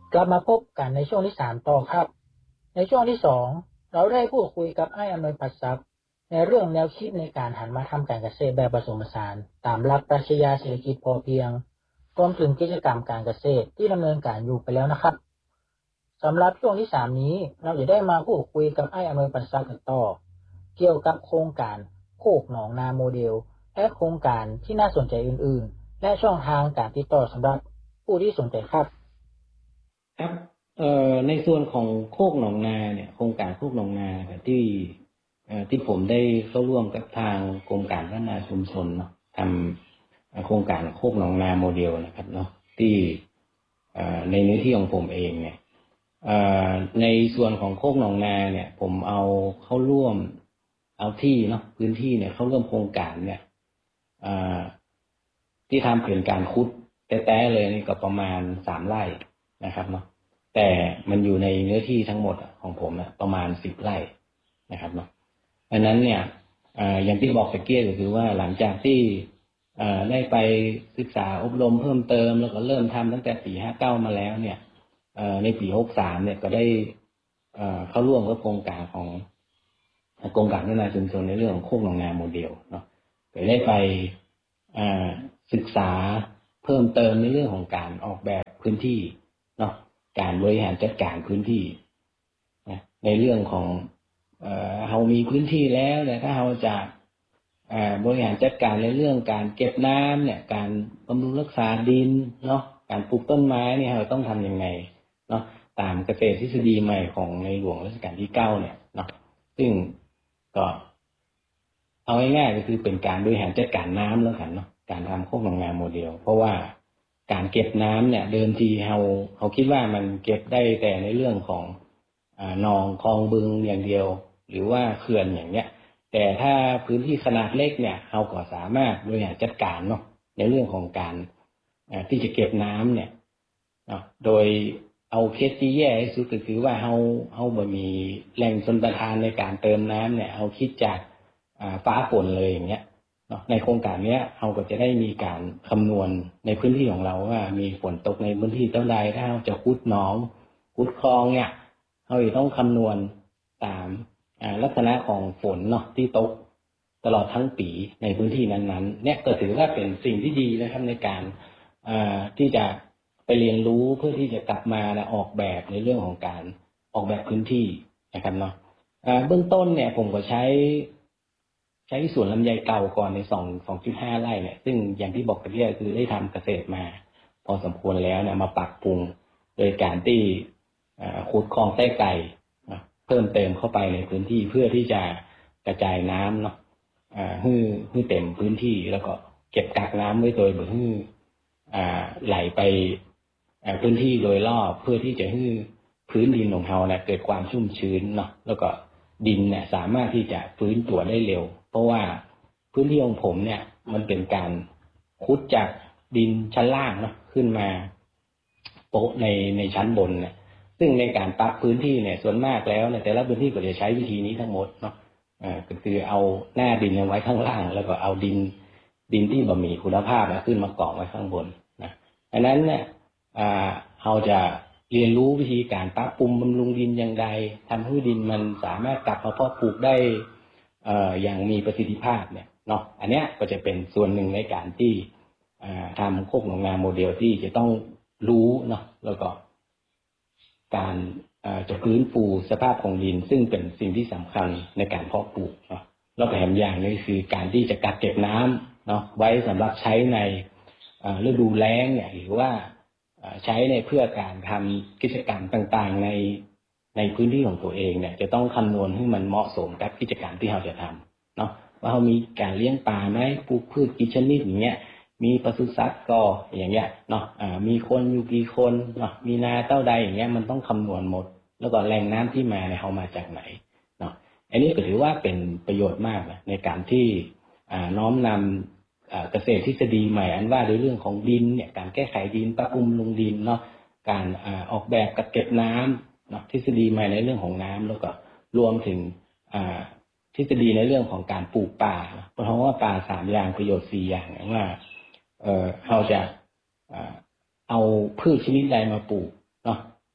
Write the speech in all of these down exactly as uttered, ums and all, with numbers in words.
กลับมาพบกันในช่วงที่สามต่อครับในช่วงที่สองเราได้พูดคุยกับไอ้อำนวยปัสสักในเรื่องแนวคิดในการหันมาทำการเกษตรแบบผสมผสานตามหลักปรัชญาเศรษฐกิจพอเพียงรวมถึงกิจกรรมการเกษตรที่ดำเนินการอยู่ไปแล้วนะครับสำหรับช่วงที่สามนี้เราจะได้มาพูดคุยกับไอ้อำนวยปัสสักกันต่อเกี่ยวกับโครงการโคกหนองนาโมเดลและโครงการที่น่าสนใจอื่นๆและช่องทางการติดต่อสำหรับผู้ที่สนใจครับครับเอ่อในส่วนของโคกหนองนาเนี่ยโครงการโคกหนองนาที่เอ่อที่ผมได้เข้าร่วมกับทางกรมการพัฒนาชุมชนเนาะทำโครงการโคกหนองนาโมเดลนะครับเนาะที่เอ่อในเนื้อที่ของผมเองเนี่ยเอ่อในส่วนของโคกหนองนาเนี่ยผมเอาเข้าร่วมเอาที่เนาะพื้นที่เนี่ยเข้าร่วมโครงการเนี่ยเอ่อที่ทำเป็นการคุดแต้ๆเลยนี่ก็ประมาณสามไร่นะครับเนาะแต่มันอยู่ในเนื้อที่ทั้งหมดของผมนะประมาณสิบไร่นะครับเนาะอันนั้นเนี่ยอย่างที่บอกตะเกียก็คือว่าหลังจากที่ได้ไปศึกษาอบรมเพิ่มเติมแล้วก็เริ่มทำตั้งแต่ปีห้าเก้ามาแล้วเนี่ยในปีหกสามเนี่ยก็ได้เข้าร่วมกับโครงการของโครงการพัฒนาชุมชนในเรื่องของโคกหนองนาโมเดลเนาะก็ได้ไปศึกษาเพิ่มเติมในเรื่องของการออกแบบพื้นที่เนาะการบริหารจัดการพื้นที่นะในเรื่องของเอ่อเรามีพื้นที่แล้วแต่ถ้าเราจะบริหารจัดการในเรื่องการเก็บน้ำเนี่ยการบำรุงรักษาดินเนาะการปลูกต้นไม้เนี่ยเราต้องทำยังไงเนาะตามเกษตรทฤษฎีใหม่ของในหลวงรัชกาลที่เก้าเนี่ยเนาะซึ่งก็เอาง่ายๆก็คือเป็นการบริหารจัดการน้ำแล้วกันเนาะการทำโคกหนองนาโมเดลเพราะว่าการเก็บน้ำเนี่ยเดิมทีเราเขาคิดว่ามันเก็บได้แต่ในเรื่องของอ่านองคลองบึงอย่างเดียวหรือว่าเขื่อนอย่างเนี้ยแต่ถ้าพื้นที่ขนาดเล็กเนี่ยเราก็สามารถบริหารจัดการเนาะในเรื่องของการที่จะเก็บน้ำเนี่ยเนาะโดยเอาเคสที่แย่ที่สุดก็คือว่าเราเราบ่มีแหล่งชลประทานในการเติมน้ำเนี่ยเราคิดจากฟ้าฝนเลยอย่างเงี้ยในโครงการนี้เราก็จะได้มีการคำนวณในพื้นที่ของเราว่ามีฝนตกในพื้นที่เท่าใดถ้าเราจะขุดหนองขุดคลองเนี่ยเราจะต้องคำนวณตามลักษณะของฝนเนาะที่ตกตลอดทั้งปีในพื้นที่นั้นๆเนี่ยก็ถือว่าเป็นสิ่งที่ดีนะครับในการที่จะไปเรียนรู้เพื่อที่จะกลับมาและออกแบบในเรื่องของการออกแบบพื้นที่นะครับเนาะเบื้องต้นเนี่ยผมก็ใช้ใช้สวนลำไยเก่าก่อนในสอง สองจุดห้าไร่เนี่ยซึ่งอย่างที่บอกไปเรื่อยคือได้ทำเกษตรมาพอสมควรแล้วเนี่ยมาปรับปรุงโดยการที่ขุดคลองใต้ไก่เพิ่มเติมเข้าไปในพื้นที่เพื่อที่จะกระจายน้ำเนาะให้ให้เต็มพื้นที่แล้วก็เก็บกักน้ำไว้โดยแบบให้ไหลไปพื้นที่โดยรอบเพื่อที่จะให้พื้นดินของเราเนี่ยเกิดความชุ่มชื้นเนาะแล้วก็ดินเนี่ยสามารถที่จะฟื้นตัวได้เร็วเพราะว่าพื้นที่ของผมเนี่ยมันเป็นการขุดจากดินชั้นล่างเนาะขึ้นมาโปะในในชั้นบนเนี่ยซึ่งในการปรับพื้นที่เนี่ยส่วนมากแล้วเนี่ยแต่ละพื้นที่ก็จะใช้วิธีนี้ทั้งหมดเนาะอ่าก็คือเอาหน้าดินไว้ข้างล่างแล้วก็เอาดินดินที่บ่มีคุณภาพนะขึ้นมากองไว้ข้างบนนะดังนั้นเนี่ยอ่าเราจะเรียนรู้วิธีการปรับปรุงบำรุงดินอย่างไรทำให้ดินมันสามารถกลับมาเพาะปลูกได้เอ่ออย่างมีประสิทธิภาพเนี่ยเนาะอันเนี้ยก็จะเป็นส่วนหนึ่งในการที่อ่าทำโคกหนองนาโมเดลที่จะต้องรู้เนาะแล้วก็การจะฟื้นฟูสภาพของดินซึ่งเป็นสิ่งที่สำคัญในการเพาะปลูกเนาะแล้วก็แถมอย่างนึงคือการที่จะกักเก็บน้ำเนาะไว้สำหรับใช้ในฤดูแล้งเนี่ยหรือว่าใช้ในเพื่อการทำกิจกรรมต่างๆในในพื้นที่ของตัวเองเนี่ยจะต้องคำนวณให้มันเหมาะสมกับกิจกรรมที่เราจะทำเนาะว่าเรามีการเลี้ยงปลาไหมปลูกพืชกี่ชนิดอย่างเงี้ยมีปศุสัตว์ก็อย่างเงี้ยเนาะอ่ามีคนอยู่กี่คนเนาะมีนาเท่าใดอย่างเงี้ยมันต้องคำนวณหมดแล้วก็แหล่งน้ำที่มาเนี่ยเขามาจากไหนเนาะอันนี้ก็ถือว่าเป็นประโยชน์มากนะในการที่อ่าน้อมนำอ่าเกษตรทฤษฎีใหม่อันว่าในเรื่องของดินเนี่ยการแก้ไขดินปรับปรุงลงดินเนาะการอ่าออกแบบกักเก็บน้ำเนาะทฤษฎีใหม่ในเรื่องของน้ำแล้วก็รวมถึงอ่าทฤษฎีในเรื่องของการปลูกป่าเพราะว่าป่าสามอย่างประโยชน์สี่อย่างว่าเอ่อเราจะเอาพืชชนิดใดมาปลูกเนาะ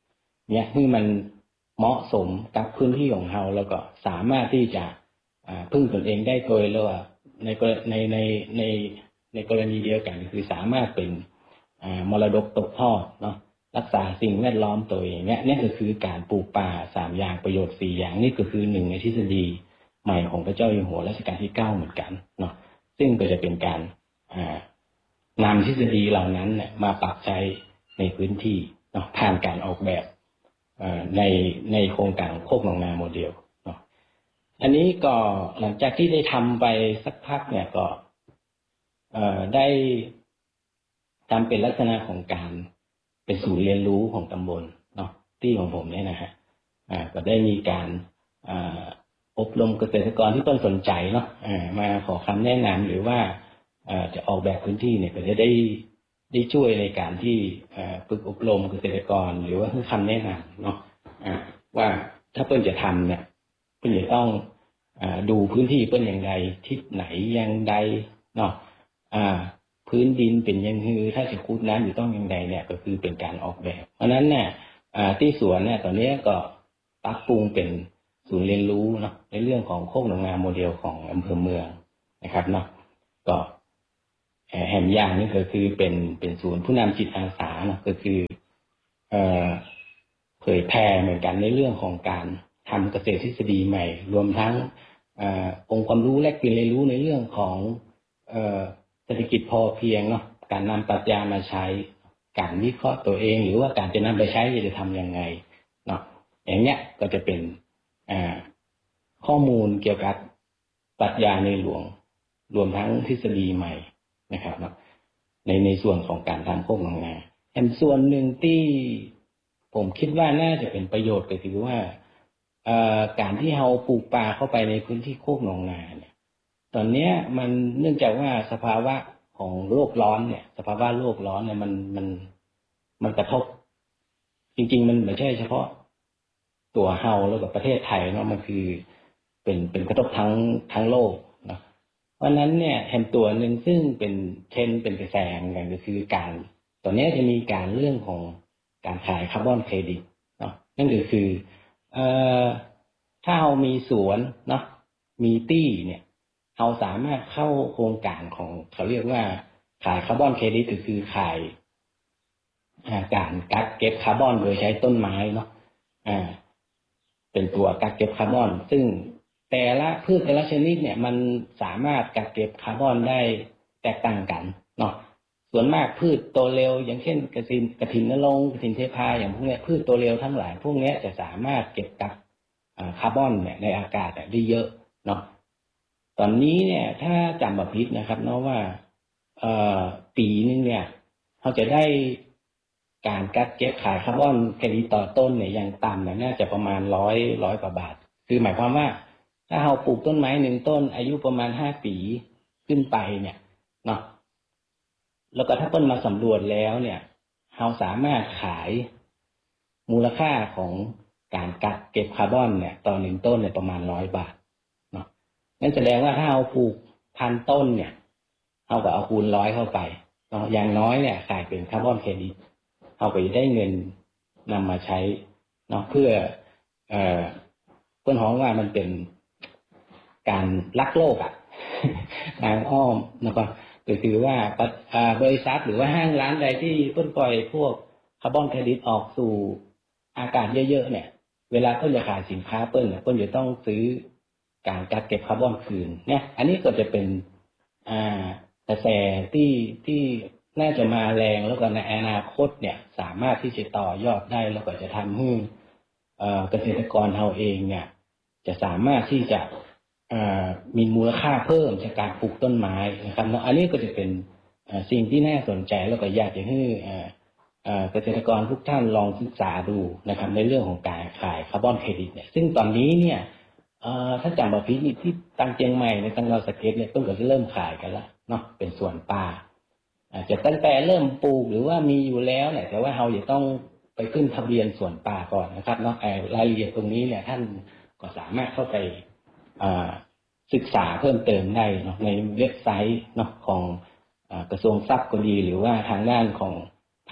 เนี่ยที่มันเหมาะสมกับพื้นที่ของเราแล้วก็สามารถที่จะพึ่งตนเองได้โดยแล้วในในในในในกรณีเดียวกันคือสามารถเป็นมรดกตกทอดเนาะรักษาสิ่งแวดล้อมตัวเองเนี่ยนี่ก็คือการปลูกป่าสามอย่างประโยชน์สี่อย่างนี่ก็คือหนึ่งในทฤษฎีใหม่ของพระเจ้าอยู่หัวรัชกาลที่เก้าเหมือนกันเนาะซึ่งก็จะเป็นการนำทฤษฎีเหล่านั้นเนี่ยมาปรับใช้ในพื้นที่เนาะผ่านการออกแบบในในโครงการโคกหนองนาโมเดลเนาะอันนี้ก็หลังจากที่ได้ทำไปสักพักเนี่ยก็ได้ทำเป็นลักษณะของการเป็นศูนย์เรียนรู้ของตำบลเนาะที่ของผมเนี่ยนะฮะก็ได้มีการอบรมเกษตรกรที่ต้นสนใจเนาะมาขอคำแนะนำหรือว่าจะออกแบบพื้นที่เนี่ยก็จะได้ได้ช่วยในการที่ฝึกอบรมเกษตรกรหรือว่าให้คำแนะนำเนาะว่าถ้าเปิ้ลจะทำเนี่ยเปิ้ลจะต้องดูพื้นที่เปิ้ลอย่างไรทิศไหนอย่างใดเนาะพื้นดินเป็นยังไงถ้าจะคูดน้ำอยู่ต้องอย่างใดเนี่ยก็คือเป็นการออกแบบเพราะนั้นเนี่ยที่สวนเนี่ยตอนนี้ก็ปรับปรุงเป็นศูนย์เรียนรู้เนาะในเรื่องของโคกหนองนาโมเดลของอำเภอเมืองนะครับเนาะก็แห่งอย่างนี้ก็คือเป็นเป็นศูนย์ผู้นำจิตอาสาเนาะก็คือเอ่อเผยแพร่เหมือนกันในเรื่องของการทำเกษตรทฤษฎีใหม่รวมทั้งองค์ความรู้แลกเปลี่ยนเรียนรู้ในเรื่องของเอ่อเศรษฐกิจพอเพียงเนาะการนำปรัชญามาใช้การวิเคราะห์ตัวเองหรือว่าการจะนำไปใช้จะทำยังไงเนาะอย่างเนี้ยก็จะเป็นข้อมูลเกี่ยวกับปรัชญาในหลวงรวมทั้งทฤษฎีใหม่นะครับเนาะในในส่วนของการทำโคกหนองนาแห่งส่วนหนึ่งที่ผมคิดว่าน่าจะเป็นประโยชน์ก็คือว่าการที่เราปลูกป่าเข้าไปในพื้นที่โคกหนองนาเนี่ยตอนนี้มันเนื่องจากว่าสภาวะของโลกร้อนเนี่ยสภาวะโลกร้อนเนี่ยมันมันมันกระทบจริงๆมันไม่ใช่เฉพาะตัวเฮาแล้วกับประเทศไทยเนาะมันคือเป็นเป็นกระทบทั้งทั้งโลกเนาะเพราะนั้นเนี่ยแห่งตัวหนึ่งซึ่งเป็นเทรนด์เป็นกระแสอย่างก็คือการตอนนี้จะมีการเรื่องของการขายคาร์บอนเครดิตเนาะนั่นก็คือเอ่อถ้าเรามีสวนเนาะมีตี้เนี่ยเราสามารถเข้าโครงการของเขาเรียกว่าขายคาร์บอนเครดิตก็คือขายการกักเก็บคาร์บอนโดยใช้ต้นไม้เนาะอ่าเป็นตัวกักเก็บคาร์บอนซึ่งแต่ละพืชแต่ละชนิดเนี่ยมันสามารถกักเก็บคาร์บอนได้แตกต่างกันเนาะส่วนมากพืชโตเร็วอย่างเช่นกระถินกระถินนรงค์กระถินเทพาอย่างพวกนี้พืชโตเร็วทั้งหลายพวกนี้จะสามารถเก็บกักคาร์บอนเนี่ยในอากาศได้เยอะเนาะตอนนี้เนี่ยถ้าจำแบบพิษนะครับเนาะว่าปีนึงเนี่ยเขาจะได้การกักเก็บขายคาร์บอนเครดิตต่อต้นเนี่ยอย่างต่ำเนี่ยน่าจะประมาณร้อยร้อยกว่าบาทคือหมายความว่าถ้าเราปลูกต้นไม้หนึ่งต้นอายุประมาณห้าปีขึ้นไปเนี่ยเนาะแล้วก็ถ้าต้นมาสำรวจแล้วเนี่ยเราสามารถขายมูลค่าของการกักเก็บคาร์บอนเนี่ยต่อหนึ่งต้นเนี่ยประมาณร้อยบาทเนาะนั่นแสดงว่าถ้าเราปลูกพันต้นเนี่ยเราก็เอาคูณร้อยเข้าไปเนาะอย่างน้อยเนี่ยขายเป็นคาร์บอนเครดิตเอาไปได้เงินนำมาใช้เนาะเพื่อเอ่อเพื่อนฮ้องว่ามันเป็นการรักโลกอ่ะทางอ้อมนะครับก็คือว่าบริษัทหรือว่าห้างร้านใดที่เพิ่นปล่อยพวกคาร์บอนเครดิตออกสู่อากาศเยอะๆเนี่ยเวลาเพิ่นจะขายสินค้าเพิ่นเนี่ยเพิ่นจะต้องซื้อการกักเก็บคาร์บอนคืนเนี่ยอันนี้ก็จะเป็นอ่ากระแสที่ที่น่าจะมาแรงแล้วก็ในอนาคตเนี่ยสามารถที่จะต่อยอดได้แล้วก็จะทำให้เกษตรกรเราเองเนี่ยจะสามารถที่จะมีมูลค่าเพิ่มจากการปลูกต้นไม้นะครับอันนี้ก็จะเป็นสิ่งที่น่าสนใจแล้วก็อยากจะให้เกษตรกรทุกท่านลองศึกษาดูนะครับในเรื่องของการขายคาร์บอนเครดิตเนี่ยซึ่งตอนนี้เนี่ยถ้าจำแบบพิจิตรที่ตังเชียงใหม่ในตังเราสเก็ตเนี่ยต้นก็จะเริ่มขายกันแล้วเนาะเป็นสวนป่าอาจจะตั้งแต่เริ่มปลูกหรือว่ามีอยู่แล้วเนี่ยแต่ว่าเราจะต้องไปขึ้นทะเบียนสวนป่าก่อนนะครับเนาะรายละเอียดตรงนี้เนี่ยท่านก็สามารถเข้าไปศึกษาเพิ่มเติมได้เนาะในเว็บไซต์เนาะของกระทรวงทรัพย์ก็ดีหรือว่าทางด้านของภ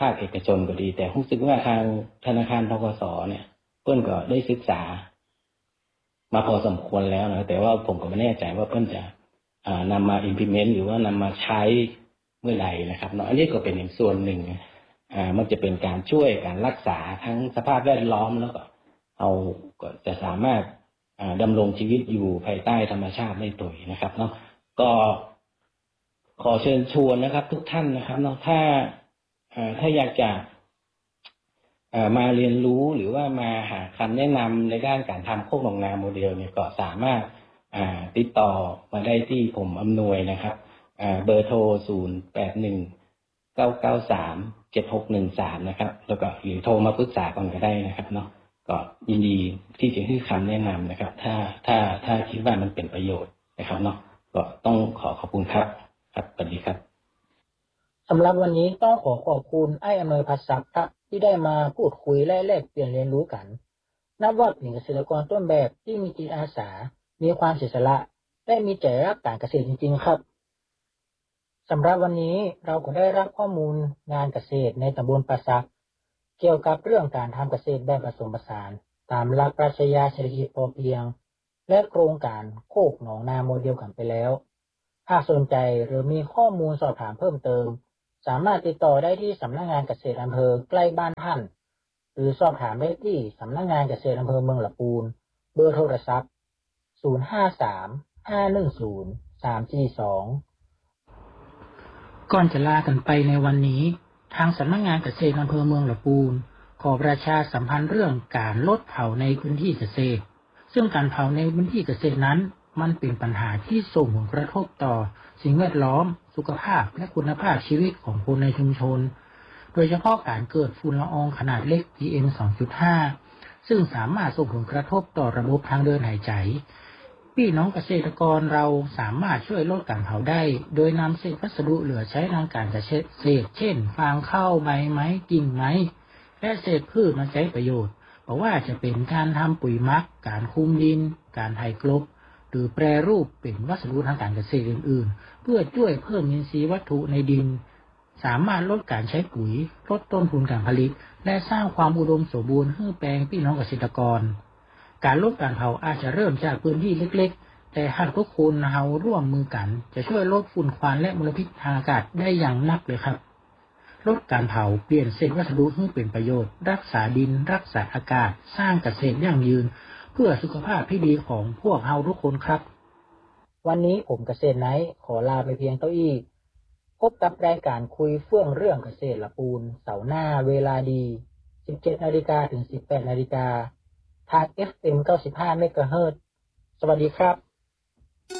ภาคเอกชนก็ดีแต่รู้สึกว่าทางธนาคารธกสเนี่ยเพิ่นก็ได้ศึกษามาพอสมควรแล้วนะแต่ว่าผมก็ไม่แน่ใจว่าเพิ่นจะอ่านำมา implement หรือว่านำมาใช้เมื่อใดนะครับเนาะอันนี้ก็เป็นอีกส่วนหนึ่งอ่ามันจะเป็นการช่วยการรักษาทั้งสภาพแวดล้อมแล้วก็เอาก็จะสามารถอ่าดำรงชีวิตอยู่ภายใต้ธรรมชาติได้โดยนะครับเนาะก็ขอเชิญชวนนะครับทุกท่านนะครับเนาะถ้าอ่าถ้าอยากจะมาเรียนรู้หรือว่ามาหาคำแนะนำในด้านการทำโคกหนองนาโมเดลเนี่ยก็สามารถติดต่อมาได้ที่ผมอำนวยนะครับเบอร์โทรศูนย์ แปด หนึ่ง เก้า เก้า สาม เจ็ด หก หนึ่ง สามนะครับแล้วก็หรือโทรมาปรึกษากันก็ได้นะครับเนาะก็ยินดีที่จะให้คำแนะนำนะครับถ้าถ้าถ้าคิดว่ามันเป็นประโยชน์นะครับเนาะก็ต้องขอขอบคุณครับครับสวัสดีครับสำหรับวันนี้ต้องขอขอบคุณไอ้อำนวยพัฒน์ศักดิ์ครับที่ได้มาพูดคุยและแลกเปลี่ยนเรียนรู้กันนับว่าเป็นเกษตรกรต้นแบบที่มีจิตอาสามีความเสียสละและมีใจรักการเกษตรจริงๆครับสำหรับวันนี้เราก็ได้รับข้อมูลงานเกษตรในตำบลปราสักเกี่ยวกับเรื่องการทำเกษตรแบบผสมผสานตามหลักปรัชญาเศรษฐกิจพอเพียงและโครงการโคกหนองนาโมเดลกันไปแล้วหากสนใจหรือมีข้อมูลสอบถามเพิ่มเติมสามารถติดต่อได้ที่สำนักงานเกษตรอำเภอใกล้บ้านท่านหรือสอบถามได้ที่สำนักงานเกษตรอำเภอเมืองละปูนเบอร์โทรศัพท์ศูนย์ ห้า สาม ห้า หนึ่ง ศูนย์ สาม สี่ สองก่อนจะลากันไปในวันนี้ทางสำนักงานเกษตรอำเภอเมืองละปูนขอประชาสัมพันธ์เรื่องการลดเผาในพื้นที่เกษตรซึ่งการเผาในพื้นที่เกษตรนั้นมันเป็นปัญหาที่ส่งผลกระทบต่อสิ่งแวดล้อมสุขภาพและคุณภาพชีวิตของคนในชุมชนโดยเฉพาะการเกิดฝุ่นละอองขนาดเล็ก พี เอ็ม สองจุดห้า ซึ่งสามารถส่งผลกระทบต่อระบบทางเดินหายใจพี่น้องเกษตรกรเราสามารถช่วยลดการเผาได้โดยนำเศษวัสดุเหลือใช้ทางการเกษตรเช่นฟางข้าวใบไม้กิ่งไม้และเศษพืชมาใช้ประโยชน์เพราะว่าจะเป็นการทำปุ๋ยหมักการคุมดินการไถกลบหรือแปรรูปเป็นวัสดุทางการเกษตรอื่นๆเพื่อช่วยเพิ่มอินทรีย์วัตถุในดินสามารถลดการใช้ปุ๋ยลดต้นทุนการผลิตและสร้างความอุดมสมบูรณ์ให้แปลงพี่น้องเกษตรกรการลดการเผาอาจจะเริ่มจากพื้นที่เล็กๆแต่หากทุกคนเราร่วมมือกันจะช่วยลดฝุ่นควันและมลพิษทางอากาศได้อย่างนักเลยครับลดการเผาเปลี่ยนเศษวัสดุให้เป็นประโยชน์รักษาดินรักษาอากาศสร้างเกษตรยั่งยืนเพื่อสุขภาพที่ดีของพวกเราทุกคนครับวันนี้ผมเกษตรไนท์ขอลาไปเพียงเท่านี้พบกับรายการคุยเฟื่องเรื่องเกษตรละปูนเสาร์หน้าเวลาดี สิบเจ็ดนาฬิกา ถึง สิบแปดนาฬิกา ทาง เอฟ เอ็ม เก้าสิบห้า เมกะเฮิรตซ์ สวัสดีครับ